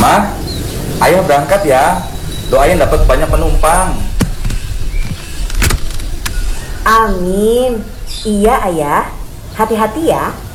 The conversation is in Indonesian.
Mah, ayah berangkat ya. Doain dapat banyak penumpang. Amin. Iya ayah, hati-hati ya.